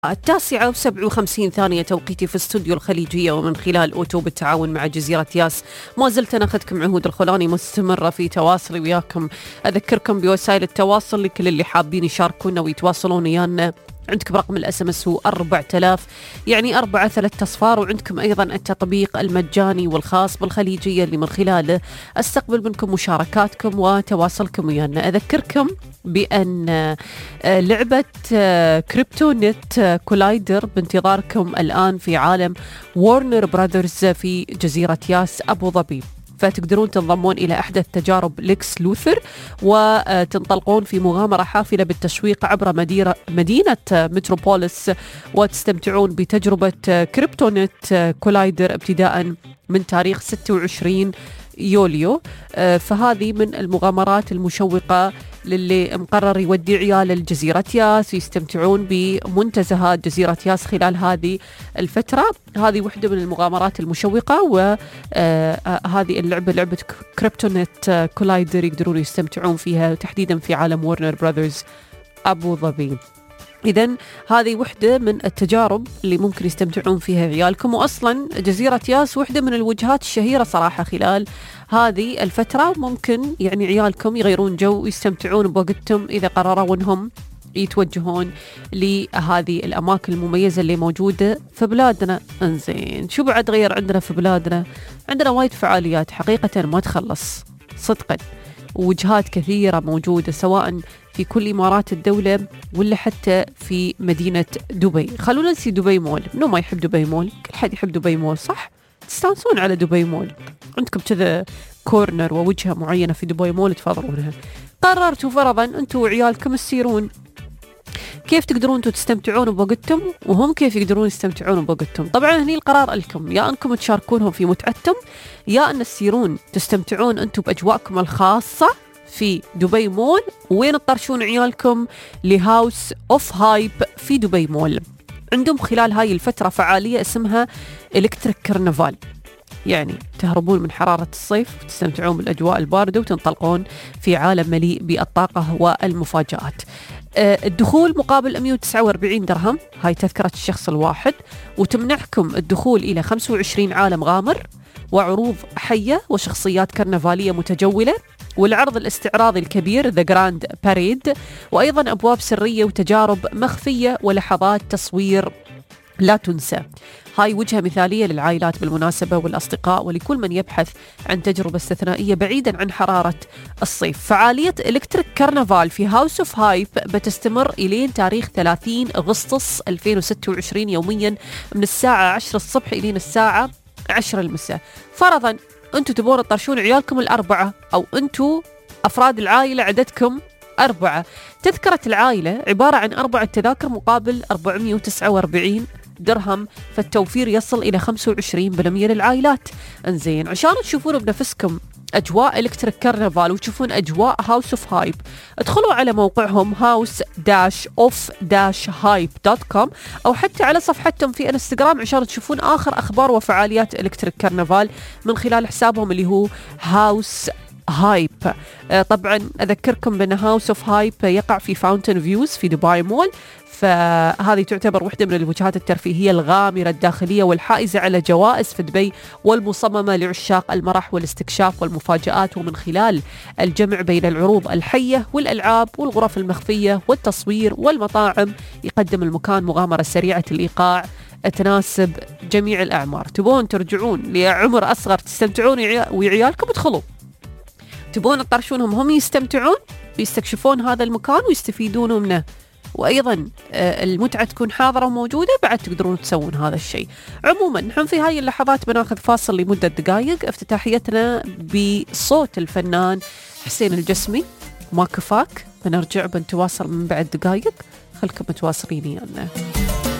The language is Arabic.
9:57 توقيتي في استوديو الخليجية، ومن خلال أوتو بالتعاون مع جزيرة ياس ما زلت أنا أخذكم عهود الخولاني مستمرة في تواصلي وياكم. أذكركم بوسائل التواصل لكل اللي حابين يشاركونا ويتواصلون ويانا. عندكم رقم الSMS هو 4000 يعني 4 3 أصفار، وعندكم أيضا التطبيق المجاني والخاص بالخليجية اللي من خلاله أستقبل منكم مشاركاتكم وتواصلكم ويانا. أذكركم بأن لعبة كريبتو نت كولايدر بانتظاركم الآن في عالم وارنر براذرز في جزيرة ياس أبو ظبي، فتقدرون تنضمون إلى أحدث تجارب ليكس لوثر وتنطلقون في مغامرة حافلة بالتشويق عبر مدينة متروبوليس، وتستمتعون بتجربة كريبتونت كولايدر ابتداء من تاريخ 26 يوليو. فهذه من المغامرات المشوقة للي مقرر يودي عيال الجزيرة ياس يستمتعون بمنتزهات جزيرة ياس خلال هذه الفترة. هذه واحدة من المغامرات المشوقة، وهذه اللعبة لعبة كريبتونت كولايدر يقدرون يستمتعون فيها تحديدا في عالم وارنر براذرز أبو ظبي. إذن هذه وحدة من التجارب اللي ممكن يستمتعون فيها عيالكم، وأصلا جزيرة ياس وحدة من الوجهات الشهيرة صراحة خلال هذه الفترة. ممكن يعني عيالكم يغيرون جو ويستمتعون بوقتهم إذا قرروا أنهم يتوجهون لهذه الأماكن المميزة اللي موجودة في بلادنا. انزين، شو بعد غير عندنا في بلادنا؟ عندنا وايد فعاليات حقيقة ما تخلص صدقا، ووجهات كثيرة موجودة سواء في كل إمارات الدولة ولا حتى في مدينة دبي. خلونا نسي دبي مول، منو ما يحب دبي مول؟ كل حد يحب دبي مول صح؟ تستانسون على دبي مول، عندكم كذا كورنر ووجهة معينة في دبي مول تفضلونها. قررتوا فرضا أنتوا وعيالكم تسيرون، كيف تقدرون أنتوا تستمتعون بوقتهم وهم كيف يقدرون يستمتعون بوقتهم؟ طبعا هني القرار لكم، يا أنكم تشاركونهم في متعتهم، يا أن تسيرون تستمتعون أنتوا بأجواءكم الخاصة في دبي مول، وين تطرشون عيالكم لهاوس اوف هايب في دبي مول. عندهم خلال هاي الفترة فعالية اسمها إلكتريك كرنفال، يعني تهربون من حرارة الصيف وتستمتعون بالأجواء الباردة وتنطلقون في عالم مليء بالطاقة والمفاجآت. الدخول مقابل 149 درهم، هاي تذكرة الشخص الواحد، وتمنحكم الدخول إلى 25 عالم غامر وعروض حية وشخصيات كرنفالية متجولة، والعرض الاستعراضي الكبير The Grand Parade، وأيضا أبواب سرية وتجارب مخفية ولحظات تصوير لا تنسى. هاي وجهة مثالية للعائلات بالمناسبة والأصدقاء ولكل من يبحث عن تجربة استثنائية بعيدا عن حرارة الصيف. فعالية إلكتريك كرنفال في هاوس اوف هايب بتستمر إلين تاريخ 30 أغسطس 2026 يوميا من الساعة 10 الصبح إلين الساعة 10 المساء. فرضا أنتوا تبون تطرشون عيالكم الأربعة، أو أنتوا أفراد العائلة عددكم 4، تذكرة العائلة عبارة عن 4 تذاكر مقابل 449 درهم، فالتوفير يصل إلى 25% للعائلات. انزين، عشان تشوفون بنفسكم أجواء إلكتريك كرنفال وتشوفون أجواء هاوس اوف هايب، ادخلوا على موقعهم house-of-hype.com أو حتى على صفحتهم في انستغرام عشان تشوفون آخر أخبار وفعاليات إلكتريك كرنفال من خلال حسابهم اللي هو هاوس هايب. طبعا أذكركم بأن هاوس اوف هايب يقع في فاونتن فيوز في دبي مول، فهذه تعتبر واحدة من الوجهات الترفيهية الغامرة الداخلية والحائزة على جوائز في دبي، والمصممة لعشاق المرح والاستكشاف والمفاجآت، ومن خلال الجمع بين العروض الحية والألعاب والغرف المخفية والتصوير والمطاعم يقدم المكان مغامرة سريعة الإيقاع تناسب جميع الأعمار. تبون ترجعون لعمر أصغر تستمتعون وعيالكم، ادخلوا. تبون تطرشونهم هم يستمتعون ويستكشفون هذا المكان ويستفيدون منه، وأيضا المتعة تكون حاضرة وموجودة، بعد تقدرون تسوون هذا الشيء. عموما نحن في هاي اللحظات بناخذ فاصل لمدة دقائق، افتتاحيتنا بصوت الفنان حسين الجسمي. ما كفاك، بنرجع بنتواصل من بعد دقائق، خلكم متواصلين يعني.